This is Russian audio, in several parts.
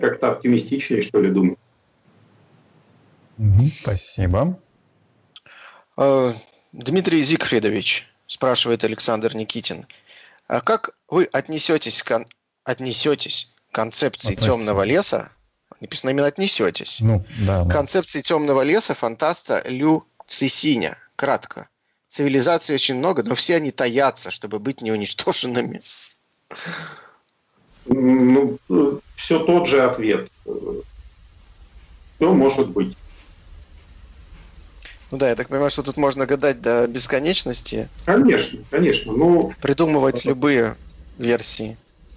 как-то оптимистичнее, что ли, думаю. Спасибо. Дмитрий Зигфридович, спрашивает Александр Никитин, а как вы отнесетесь к концепции темного леса? Написано именно «отнесетесь». Концепции темного леса фантаста Лю Цисиня. Кратко. Цивилизаций очень много, но все они таятся, чтобы быть неуничтоженными. Ну, все тот же ответ. Все может быть. Ну да, я так понимаю, что тут можно гадать до бесконечности. Конечно, конечно. Ну, придумывать любые версии.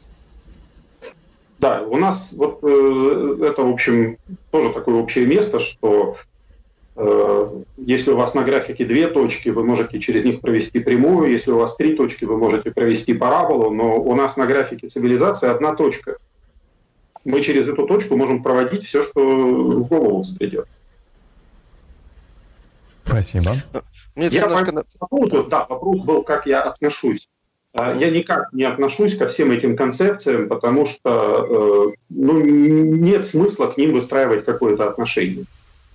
Да, у нас вот это, в общем, тоже такое общее место, что если у вас на графике 2 точки, вы можете через них провести прямую, если у вас 3 точки, вы можете провести параболу, но у нас на графике цивилизации 1 точка. Мы через эту точку можем проводить все, что в голову взбредет. Спасибо. Вопрос был, как я отношусь. Я никак не отношусь ко всем этим концепциям, потому что нет смысла к ним выстраивать какое-то отношение.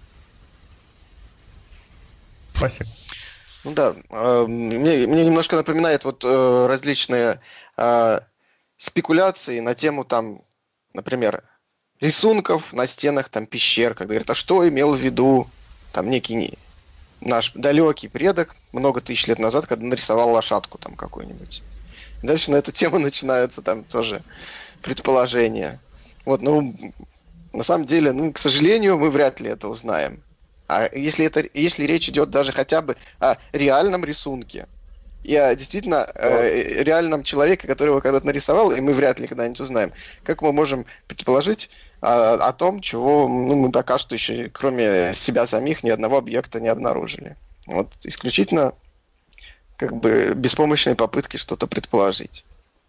Спасибо. Ну да, мне немножко напоминает вот различные спекуляции на тему там, например, рисунков на стенах там пещер, когда говорят, а что имел в виду там некий наш далекий предок много тысяч лет назад, когда нарисовал лошадку там какую-нибудь. Дальше на эту тему начинаются там тоже предположения. Вот, ну, на самом деле, ну, к сожалению, мы вряд ли это узнаем. А если речь идет даже хотя бы о реальном рисунке, и о действительно реальном человеке, который его когда-то нарисовал, и мы вряд ли когда-нибудь узнаем, как мы можем предположить о том, чего мы пока что еще, кроме себя самих, ни одного объекта не обнаружили. Вот исключительно как бы беспомощные попытки что-то предположить.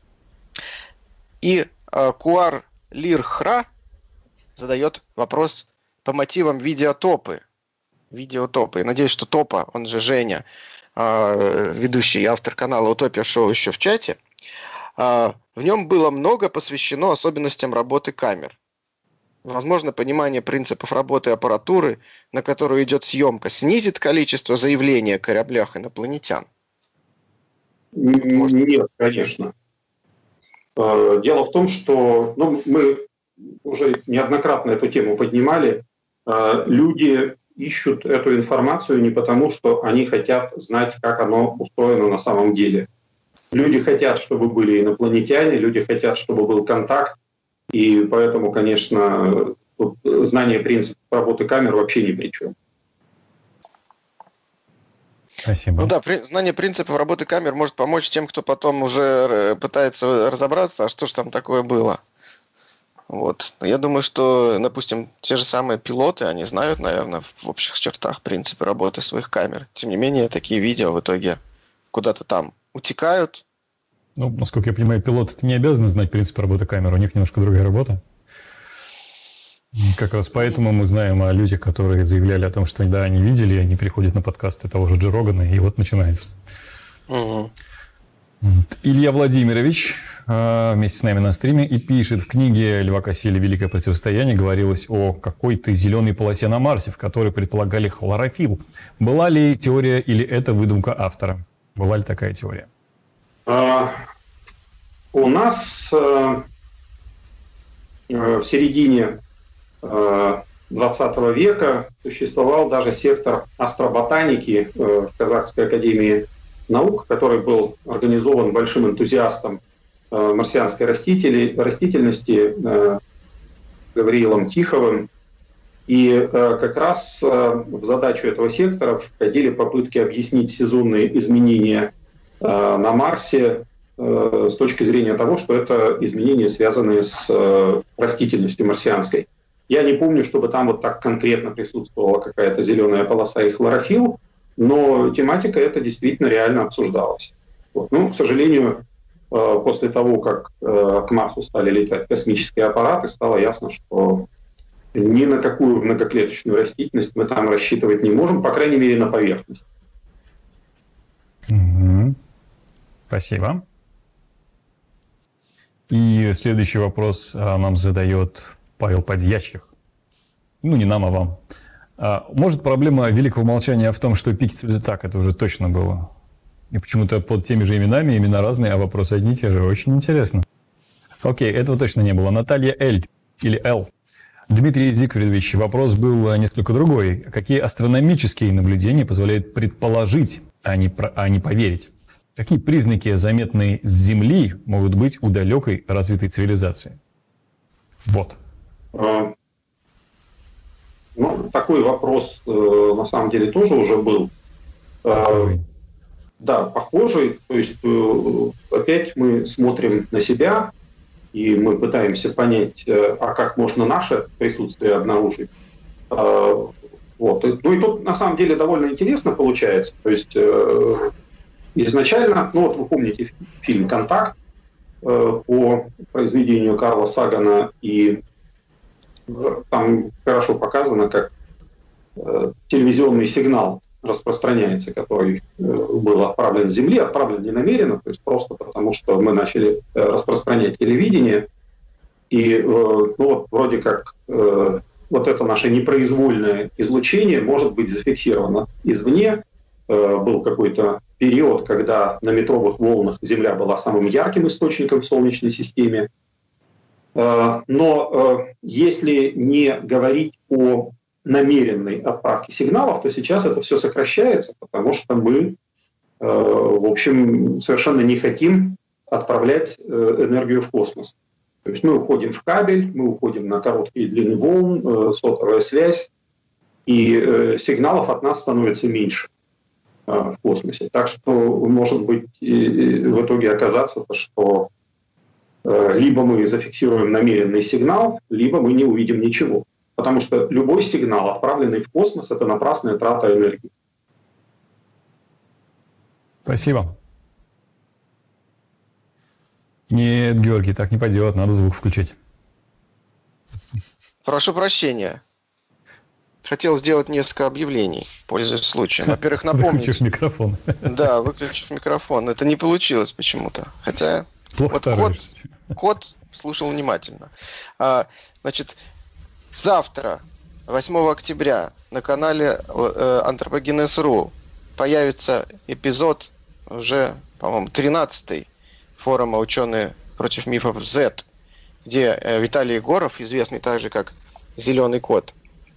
И Куар Лирхра задает вопрос по мотивам видеотопы. Надеюсь, что Топа, он же Женя, ведущий и автор канала Утопия Шоу, еще в чате. В нем было много посвящено особенностям работы камер. Возможно, понимание принципов работы аппаратуры, на которую идет съемка, снизит количество заявлений о кораблях инопланетян? Нет, конечно. Дело в том, что мы уже неоднократно эту тему поднимали. Люди ищут эту информацию не потому, что они хотят знать, как оно устроено на самом деле. Люди хотят, чтобы были инопланетяне, люди хотят, чтобы был контакт, и поэтому, конечно, знание принципов работы камер вообще ни при чем. Спасибо. Ну да, знание принципов работы камер может помочь тем, кто потом уже пытается разобраться, а что же там такое было. Вот. Я думаю, что, допустим, те же самые пилоты, они знают, наверное, в общих чертах принципы работы своих камер. Тем не менее, такие видео в итоге куда-то там утекают. Ну, насколько я понимаю, пилоты-то не обязаны знать принципы работы камеры, у них немножко другая работа. Как раз поэтому мы знаем о людях, которые заявляли о том, что да, они видели, и они приходят на подкасты того же Джо Рогана, и вот начинается. Угу. Илья Владимирович вместе с нами на стриме и пишет: в книге Льва Кассиля «Великое противостояние» говорилось о какой-то зеленой полосе на Марсе, в которой предполагали хлорофилл. Была ли теория или это выдумка автора? Была ли такая теория? У нас в середине 20 века существовал даже сектор астроботаники в Казахской академии наук, который был организован большим энтузиастом марсианской растительности Гавриилом Тиховым. И как раз в задачу этого сектора входили попытки объяснить сезонные изменения на Марсе с точки зрения того, что это изменения, связанные с растительностью марсианской. Я не помню, чтобы там вот так конкретно присутствовала какая-то зеленая полоса и хлорофилл, но тематика эта действительно реально обсуждалась. Вот. Ну, к сожалению, после того, как к Марсу стали летать космические аппараты, стало ясно, что ни на какую многоклеточную растительность мы там рассчитывать не можем, по крайней мере, на поверхность. Угу. Спасибо. И следующий вопрос нам задает Павел Подьячих. Ну, не нам, а вам. Может, проблема великого молчания в том, что пики цивилизации... Так, это уже точно было. И почему-то под теми же именами, имена разные, а вопросы одни и те же. Очень интересно. Окей, этого точно не было. Наталья Л. или Л. Дмитрий Зигфридович, вопрос был несколько другой. Какие астрономические наблюдения позволяют предположить, а не поверить? Какие признаки, заметные с Земли, могут быть у далекой развитой цивилизации? Вот. Ну, такой вопрос на самом деле тоже уже был. Похожий. Да, похожий. То есть опять мы смотрим на себя, и мы пытаемся понять, а как можно наше присутствие обнаружить. Вот. Ну и тут на самом деле довольно интересно получается. То есть изначально, ну вот вы помните фильм «Контакт» по произведению Карла Сагана, и там хорошо показано, как телевизионный сигнал распространяется, который был отправлен с Земли, отправлен не намеренно, то есть просто потому, что мы начали распространять телевидение, и ну, вот, вроде как вот это наше непроизвольное излучение может быть зафиксировано извне. Был какой-то период, когда на метровых волнах Земля была самым ярким источником в Солнечной системе. Но если не говорить о намеренной отправке сигналов, то сейчас это все сокращается, потому что мы, в общем, совершенно не хотим отправлять энергию в космос. То есть мы уходим в кабель, мы уходим на короткие длины волн, сотовая связь, и сигналов от нас становится меньше в космосе. Так что может быть в итоге оказаться, что либо мы зафиксируем намеренный сигнал, либо мы не увидим ничего. Потому что любой сигнал, отправленный в космос, это напрасная трата энергии. Спасибо. Нет, Георгий, так не пойдет, надо звук включить. Прошу прощения. Хотел сделать несколько объявлений, пользуясь случаем. Во-первых, напомнить... Выключив микрофон. Да, выключив микрофон. Это не получилось почему-то. Хотя... Плохо вот стараешься. кот слушал внимательно. Значит, завтра, 8 октября, на канале Anthropogenes.ru появится эпизод уже, по-моему, 13-й форума «Ученые против мифов Z», где Виталий Егоров, известный также как «Зеленый кот»,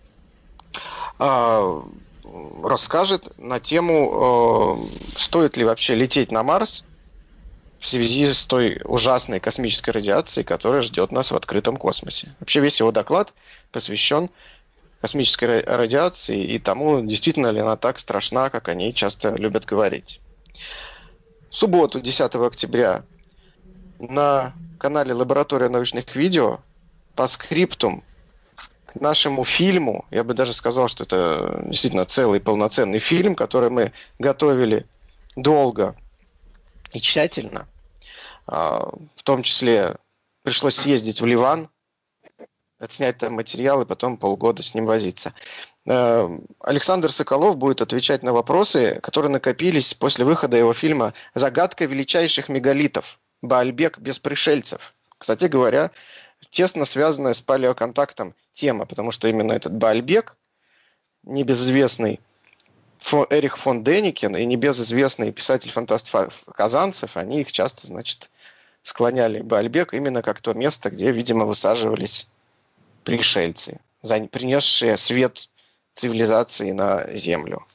расскажет на тему, стоит ли вообще лететь на Марс в связи с той ужасной космической радиацией, которая ждет нас в открытом космосе. Вообще весь его доклад посвящен космической радиации и тому, действительно ли она так страшна, как о ней часто любят говорить. В субботу, 10 октября, на канале «Лаборатория научных видео» по скриптум к нашему фильму, я бы даже сказал, что это действительно целый полноценный фильм, который мы готовили долго и тщательно. В том числе пришлось съездить в Ливан, отснять там материал и потом полгода с ним возиться. Александр Соколов будет отвечать на вопросы, которые накопились после выхода его фильма «Загадка величайших мегалитов. Баальбек без пришельцев». Кстати говоря, тесно связанная с палеоконтактом тема, потому что именно этот Баальбек, небезызвестный Эрих фон Деникен и небезызвестный писатель-фантаст Казанцев, они их часто, значит, склоняли Баальбек именно как то место, где, видимо, высаживались пришельцы, принесшие свет цивилизации на Землю.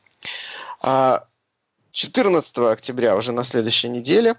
14 октября, уже на следующей неделе,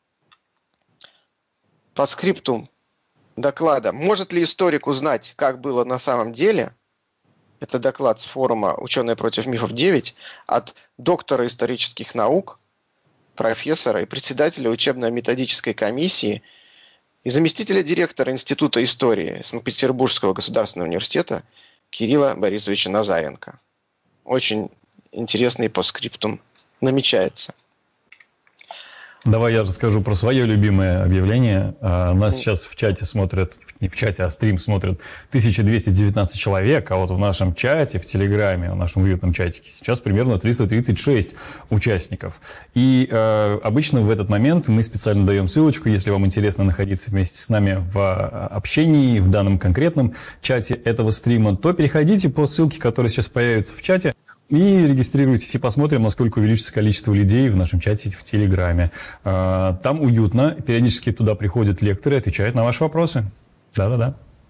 по скриптум доклада «Может ли историк узнать, как было на самом деле?» Это доклад с форума «Ученые против мифов 9» от доктора исторических наук, профессора и председателя учебно-методической комиссии и заместителя директора Института истории Санкт-Петербургского государственного университета Кирилла Борисовича Назаренко. Очень интересный постскриптум намечается. Давай я расскажу про свое любимое объявление. Нас сейчас в чате смотрят, не в чате, а стрим смотрят 1219 человек, а вот в нашем чате, в Телеграме, в нашем уютном чатике сейчас примерно 336 участников. И обычно в этот момент мы специально даем ссылочку, если вам интересно находиться вместе с нами в общении, в данном конкретном чате этого стрима, то переходите по ссылке, которая сейчас появится в чате, и регистрируйтесь, и посмотрим, насколько увеличится количество людей в нашем чате в Телеграме. Там уютно, периодически туда приходят лекторы, отвечают на ваши вопросы. Да-да-да.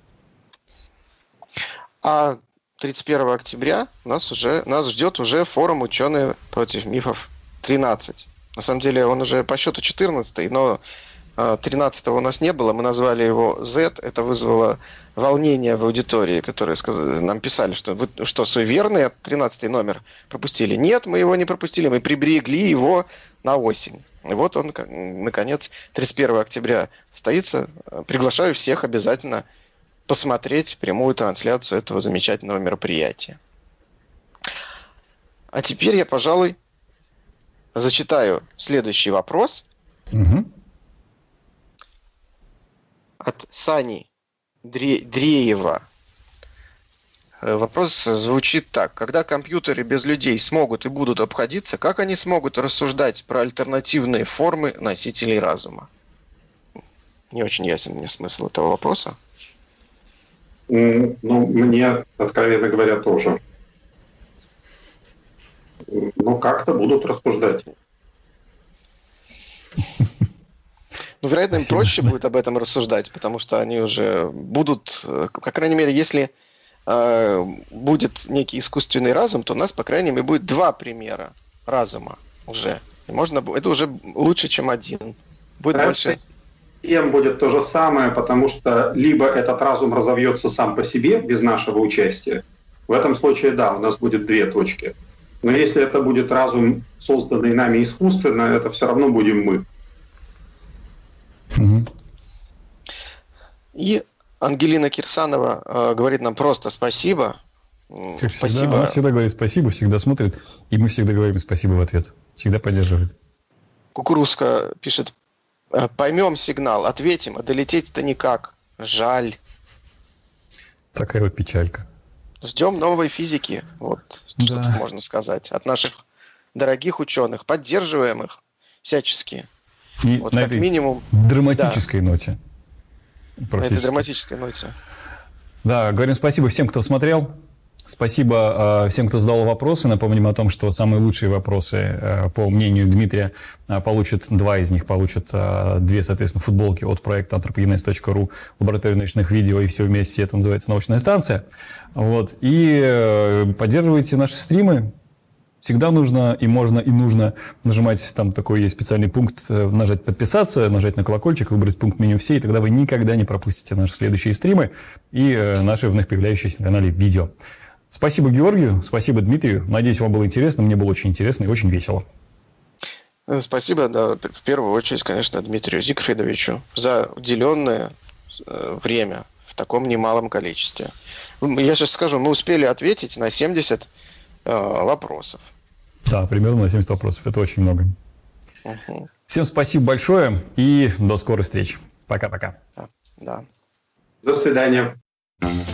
А 31 октября нас ждет уже форум «Ученые против мифов 13». На самом деле он уже по счету 14-й, но 13-го у нас не было, мы назвали его Z, это вызвало волнение в аудитории, которые нам писали, что вы что, суеверные, 13-й номер пропустили. Нет, мы его не пропустили, мы приберегли его на осень. И вот он, наконец, 31 октября состоится. Приглашаю всех обязательно посмотреть прямую трансляцию этого замечательного мероприятия. А теперь я, пожалуй, зачитаю следующий вопрос. Угу. От Сани Дреева. Вопрос звучит так. Когда компьютеры без людей смогут и будут обходиться, как они смогут рассуждать про альтернативные формы носителей разума? Не очень ясен мне смысл этого вопроса. Ну, мне, откровенно говоря, тоже. Но как-то будут рассуждать. Ну, вероятно, им Спасибо. проще будет об этом рассуждать, потому что они уже будут, по крайней мере, если будет некий искусственный разум, то у нас, по крайней мере, будет два примера разума уже. И это уже лучше, чем один. Будет больше. Тем будет то же самое, потому что либо этот разум разовьется сам по себе, без нашего участия. В этом случае, да, у нас будет две точки. Но если это будет разум, созданный нами искусственно, это все равно будем мы. Угу. И Ангелина Кирсанова говорит нам просто спасибо. Как Спасибо. всегда, она всегда говорит спасибо, всегда смотрит, и мы всегда говорим спасибо в ответ. Всегда поддерживает. Кукурузка пишет: поймем сигнал, ответим, а долететь-то никак. Жаль. Такая вот печалька. Ждем новой физики. Вот что Да. тут можно сказать. От наших дорогих ученых. Поддерживаем их всячески. И Вот на как этой минимум драматической ноте. на этой Практически. драматической ноте. Да, говорим спасибо всем, кто смотрел. Спасибо всем, кто задал вопросы. Напомним о том, что самые лучшие вопросы, по мнению Дмитрия, два из них получат две, соответственно, футболки от проекта anthropogenes.ru, лаборатория научных видео, и все вместе. Это называется научная станция. Вот. И поддерживайте наши стримы. Всегда нужно и можно и нужно нажимать, там такой есть специальный пункт, нажать подписаться, нажать на колокольчик, выбрать пункт меню все, и тогда вы никогда не пропустите наши следующие стримы и наши вновь появляющиеся на канале видео. Спасибо Георгию, спасибо Дмитрию. Надеюсь, вам было интересно. Мне было очень интересно и очень весело. Спасибо, да, в первую очередь, конечно, Дмитрию Зигфридовичу за уделенное время в таком немалом количестве. Я сейчас скажу, мы успели ответить на 70 вопросов. Да, примерно на 70 вопросов. Это очень много. Угу. Всем спасибо большое и до скорых встреч. Пока-пока. Да. До свидания.